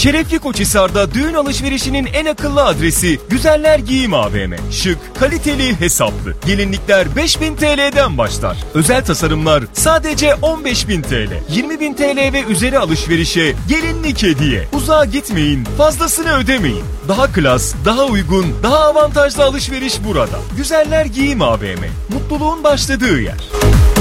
Şerefli Koçhisar'da düğün alışverişinin en akıllı adresi Güzeller Giyim AVM. Şık, kaliteli, hesaplı. Gelinlikler 5.000 TL'den başlar. Özel tasarımlar sadece 15.000 TL. 20.000 TL ve üzeri alışverişe gelinlik hediye. Uzağa gitmeyin, fazlasını ödemeyin. Daha klas, daha uygun, daha avantajlı alışveriş burada. Güzeller Giyim AVM. Mutluluğun başladığı yer.